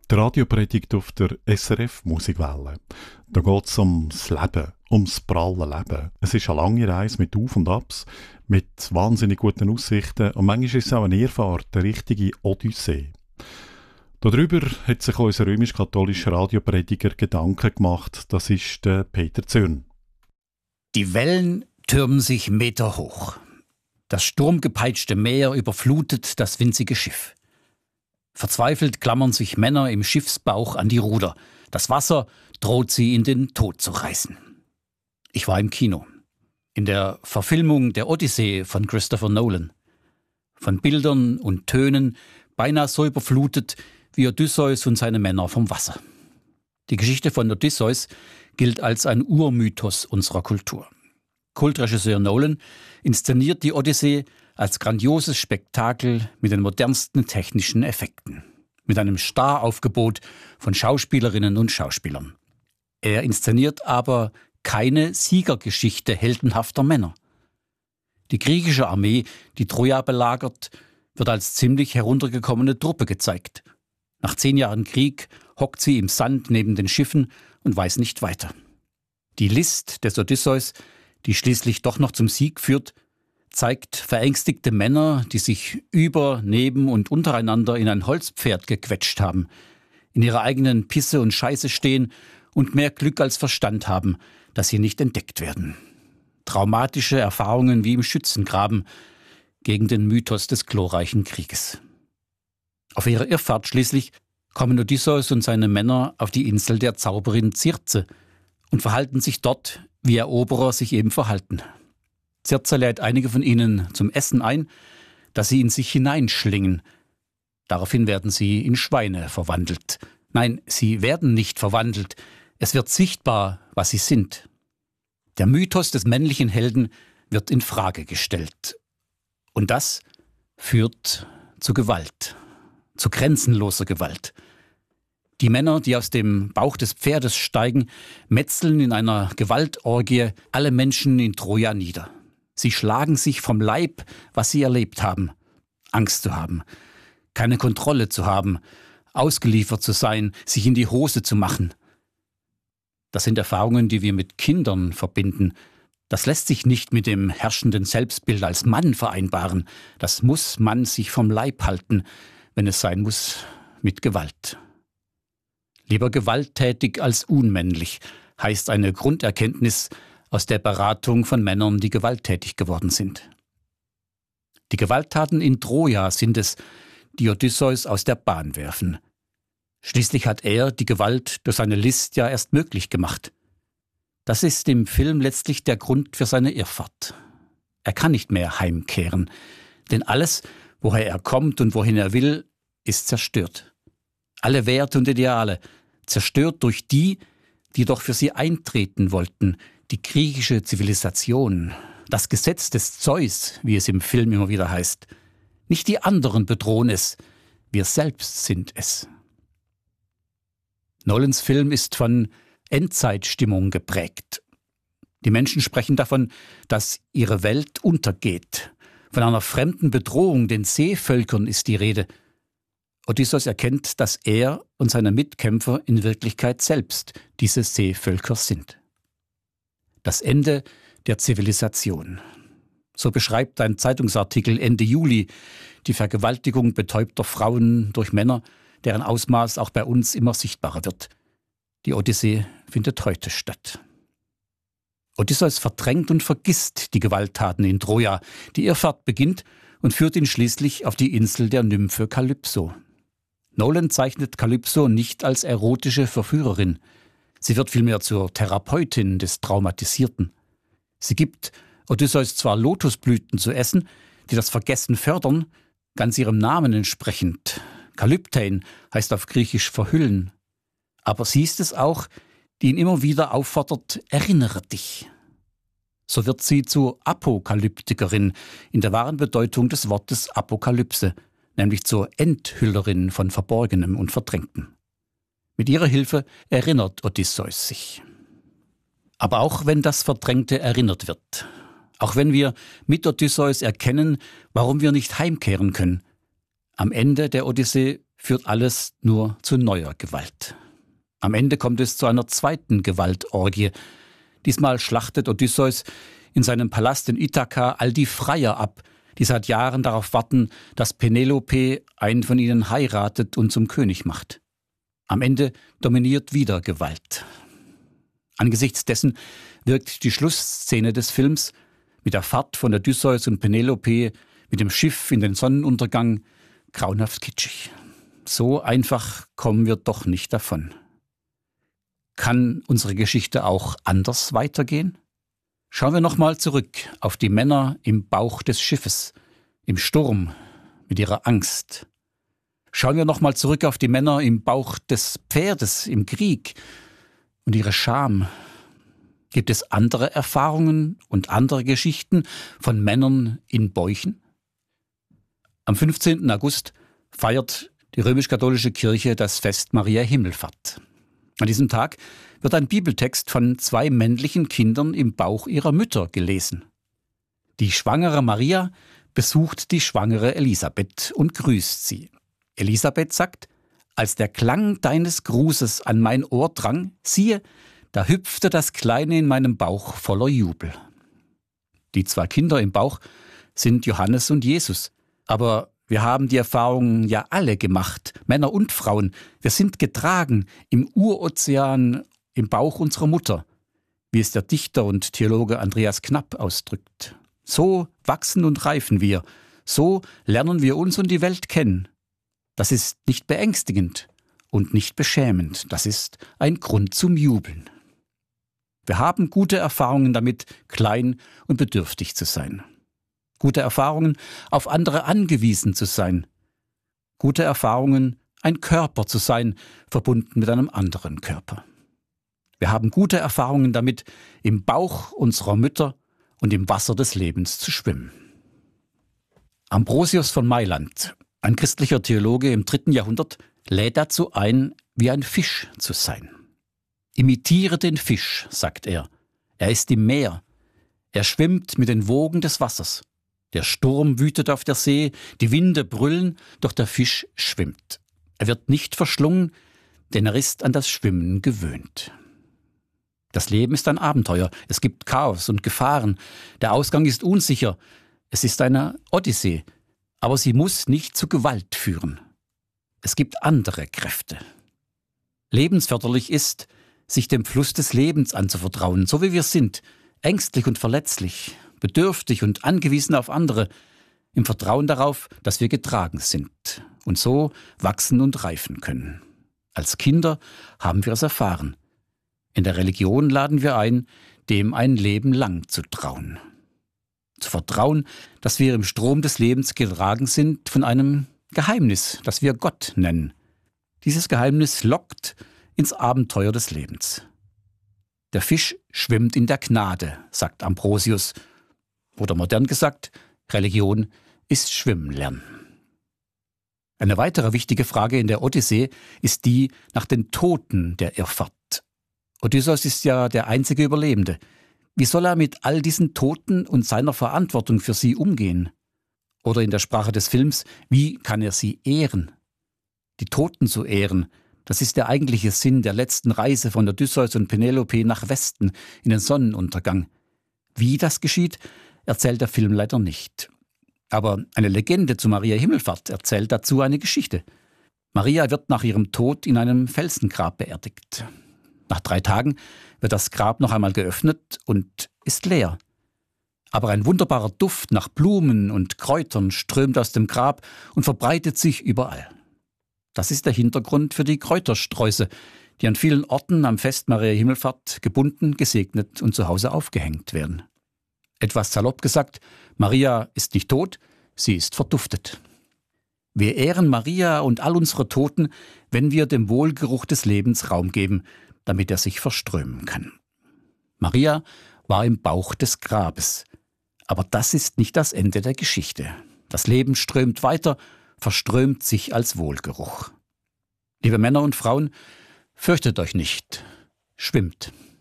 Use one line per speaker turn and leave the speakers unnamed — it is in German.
Die Radiopredigt auf der SRF Musikwelle. Da geht es ums Leben, ums pralle Leben. Es ist eine lange Reise mit Auf und Abs, mit wahnsinnig guten Aussichten und manchmal ist es auch eine Irrfahrt, eine richtige Odyssee. Darüber hat sich unser römisch-katholischer Radioprediger Gedanken gemacht, das ist der Peter Zürn.
Die Wellen türmen sich meterhoch. Das sturmgepeitschte Meer überflutet das winzige Schiff. Verzweifelt klammern sich Männer im Schiffsbauch an die Ruder. Das Wasser droht sie in den Tod zu reißen. Ich war im Kino. In der Verfilmung der Odyssee von Christopher Nolan. Von Bildern und Tönen beinahe so überflutet wie Odysseus und seine Männer vom Wasser. Die Geschichte von Odysseus gilt als ein Urmythos unserer Kultur. Kultregisseur Nolan inszeniert die Odyssee als grandioses Spektakel mit den modernsten technischen Effekten. Mit einem Staraufgebot von Schauspielerinnen und Schauspielern. Er inszeniert aber keine Siegergeschichte heldenhafter Männer. Die griechische Armee, die Troja belagert, wird als ziemlich heruntergekommene Truppe gezeigt. Nach 10 Jahren Krieg hockt sie im Sand neben den Schiffen und weiß nicht weiter. Die List des Odysseus, die schließlich doch noch zum Sieg führt, zeigt verängstigte Männer, die sich über, neben und untereinander in ein Holzpferd gequetscht haben, in ihrer eigenen Pisse und Scheiße stehen und mehr Glück als Verstand haben, dass sie nicht entdeckt werden. Traumatische Erfahrungen wie im Schützengraben gegen den Mythos des glorreichen Krieges. Auf ihrer Irrfahrt schließlich kommen Odysseus und seine Männer auf die Insel der Zauberin Circe und verhalten sich dort, wie Eroberer sich eben verhalten. Circe lädt einige von ihnen zum Essen ein, das sie in sich hineinschlingen. Daraufhin werden sie in Schweine verwandelt. Nein, sie werden nicht verwandelt. Es wird sichtbar, was sie sind. Der Mythos des männlichen Helden wird in Frage gestellt. Und das führt zu Gewalt, zu grenzenloser Gewalt. Die Männer, die aus dem Bauch des Pferdes steigen, metzeln in einer Gewaltorgie alle Menschen in Troja nieder. Sie schlagen sich vom Leib, was sie erlebt haben. Angst zu haben, keine Kontrolle zu haben, ausgeliefert zu sein, sich in die Hose zu machen. Das sind Erfahrungen, die wir mit Kindern verbinden. Das lässt sich nicht mit dem herrschenden Selbstbild als Mann vereinbaren. Das muss man sich vom Leib halten, wenn es sein muss, mit Gewalt. Lieber gewalttätig als unmännlich, heißt eine Grunderkenntnis aus der Beratung von Männern, die gewalttätig geworden sind. Die Gewalttaten in Troja sind es, die Odysseus aus der Bahn werfen. Schließlich hat er die Gewalt durch seine List ja erst möglich gemacht. Das ist im Film letztlich der Grund für seine Irrfahrt. Er kann nicht mehr heimkehren, denn alles, woher er kommt und wohin er will, ist zerstört. Alle Werte und Ideale, zerstört durch die, die doch für sie eintreten wollten, die griechische Zivilisation, das Gesetz des Zeus, wie es im Film immer wieder heißt. Nicht die anderen bedrohen es, wir selbst sind es. Nolans Film ist von Endzeitstimmung geprägt. Die Menschen sprechen davon, dass ihre Welt untergeht. Von einer fremden Bedrohung, den Seevölkern, ist die Rede. Odysseus erkennt, dass er und seine Mitkämpfer in Wirklichkeit selbst diese Seevölker sind. Das Ende der Zivilisation. So beschreibt ein Zeitungsartikel Ende Juli die Vergewaltigung betäubter Frauen durch Männer, deren Ausmaß auch bei uns immer sichtbarer wird. Die Odyssee findet heute statt. Odysseus verdrängt und vergisst die Gewalttaten in Troja. Die Irrfahrt beginnt und führt ihn schließlich auf die Insel der Nymphe Kalypso. Nolan zeichnet Kalypso nicht als erotische Verführerin. Sie wird vielmehr zur Therapeutin des Traumatisierten. Sie gibt Odysseus zwar Lotusblüten zu essen, die das Vergessen fördern, ganz ihrem Namen entsprechend. Kalyptein heißt auf Griechisch verhüllen. Aber sie ist es auch, die ihn immer wieder auffordert, erinnere dich. So wird sie zur Apokalyptikerin in der wahren Bedeutung des Wortes Apokalypse, nämlich zur Enthüllerin von Verborgenem und Verdrängtem. Mit ihrer Hilfe erinnert Odysseus sich. Aber auch wenn das Verdrängte erinnert wird, auch wenn wir mit Odysseus erkennen, warum wir nicht heimkehren können, Am Ende der Odyssee führt alles nur zu neuer Gewalt. Am Ende kommt es zu einer zweiten Gewaltorgie. Diesmal schlachtet Odysseus in seinem Palast in Ithaka all die Freier ab, die seit Jahren darauf warten, dass Penelope einen von ihnen heiratet und zum König macht. Am Ende dominiert wieder Gewalt. Angesichts dessen wirkt die Schlussszene des Films mit der Fahrt von Odysseus und Penelope mit dem Schiff in den Sonnenuntergang grauenhaft kitschig. So einfach kommen wir doch nicht davon. Kann unsere Geschichte auch anders weitergehen? Schauen wir nochmal zurück auf die Männer im Bauch des Schiffes, im Sturm, mit ihrer Angst. Schauen wir nochmal zurück auf die Männer im Bauch des Pferdes, im Krieg und ihre Scham. Gibt es andere Erfahrungen und andere Geschichten von Männern in Bäuchen? Am 15. August feiert die römisch-katholische Kirche das Fest Maria Himmelfahrt. An diesem Tag wird ein Bibeltext von 2 männlichen Kindern im Bauch ihrer Mütter gelesen. Die schwangere Maria besucht die schwangere Elisabeth und grüßt sie. Elisabeth sagt: Als der Klang deines Grußes an mein Ohr drang, siehe, da hüpfte das Kleine in meinem Bauch voller Jubel. Die 2 Kinder im Bauch sind Johannes und Jesus. Aber wir haben die Erfahrungen ja alle gemacht, Männer und Frauen. Wir sind getragen im Urozean im Bauch unserer Mutter, wie es der Dichter und Theologe Andreas Knapp ausdrückt. So wachsen und reifen wir, so lernen wir uns und die Welt kennen. Das ist nicht beängstigend und nicht beschämend, das ist ein Grund zum Jubeln. Wir haben gute Erfahrungen damit, klein und bedürftig zu sein. Gute Erfahrungen, auf andere angewiesen zu sein. Gute Erfahrungen, ein Körper zu sein, verbunden mit einem anderen Körper. Wir haben gute Erfahrungen damit, im Bauch unserer Mütter und im Wasser des Lebens zu schwimmen. Ambrosius von Mailand, ein christlicher Theologe im 3. Jahrhundert, lädt dazu ein, wie ein Fisch zu sein. Imitiere den Fisch, sagt er. Er ist im Meer. Er schwimmt mit den Wogen des Wassers. Der Sturm wütet auf der See, die Winde brüllen, doch der Fisch schwimmt. Er wird nicht verschlungen, denn er ist an das Schwimmen gewöhnt. Das Leben ist ein Abenteuer. Es gibt Chaos und Gefahren. Der Ausgang ist unsicher. Es ist eine Odyssee. Aber sie muss nicht zu Gewalt führen. Es gibt andere Kräfte. Lebensförderlich ist, sich dem Fluss des Lebens anzuvertrauen, so wie wir sind, ängstlich und verletzlich, bedürftig und angewiesen auf andere, im Vertrauen darauf, dass wir getragen sind und so wachsen und reifen können. Als Kinder haben wir es erfahren. In der Religion laden wir ein, dem ein Leben lang zu trauen. Zu vertrauen, dass wir im Strom des Lebens getragen sind von einem Geheimnis, das wir Gott nennen. Dieses Geheimnis lockt ins Abenteuer des Lebens. Der Fisch schwimmt in der Gnade, sagt Ambrosius. Oder modern gesagt, Religion ist Schwimmen lernen. Eine weitere wichtige Frage in der Odyssee ist die nach den Toten der Irrfahrt. Odysseus ist ja der einzige Überlebende. Wie soll er mit all diesen Toten und seiner Verantwortung für sie umgehen? Oder in der Sprache des Films, wie kann er sie ehren? Die Toten zu ehren, das ist der eigentliche Sinn der letzten Reise von Odysseus und Penelope nach Westen in den Sonnenuntergang. Wie das geschieht, erzählt der Film leider nicht. Aber eine Legende zu Maria Himmelfahrt erzählt dazu eine Geschichte. Maria wird nach ihrem Tod in einem Felsengrab beerdigt. Nach 3 Tagen wird das Grab noch einmal geöffnet und ist leer. Aber ein wunderbarer Duft nach Blumen und Kräutern strömt aus dem Grab und verbreitet sich überall. Das ist der Hintergrund für die Kräutersträuße, die an vielen Orten am Fest Maria Himmelfahrt gebunden, gesegnet und zu Hause aufgehängt werden. Etwas salopp gesagt, Maria ist nicht tot, sie ist verduftet. Wir ehren Maria und all unsere Toten, wenn wir dem Wohlgeruch des Lebens Raum geben, damit er sich verströmen kann. Maria war im Bauch des Grabes. Aber das ist nicht das Ende der Geschichte. Das Leben strömt weiter, verströmt sich als Wohlgeruch. Liebe Männer und Frauen, fürchtet euch nicht, schwimmt.